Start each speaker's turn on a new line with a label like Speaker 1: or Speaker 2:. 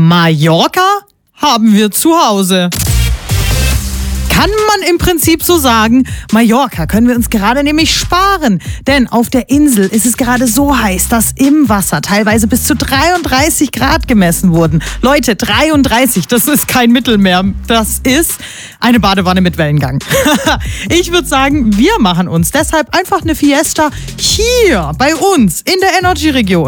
Speaker 1: Mallorca haben wir zu Hause. Kann man im Prinzip so sagen, Mallorca können wir uns gerade nämlich sparen. Denn auf der Insel ist es gerade so heiß, dass im Wasser teilweise bis zu 33 Grad gemessen wurden. Leute, 33, das ist kein Mittelmeer. Das ist eine Badewanne mit Wellengang. Ich würde sagen, wir machen uns deshalb einfach eine Fiesta hier bei uns in der Energy-Region.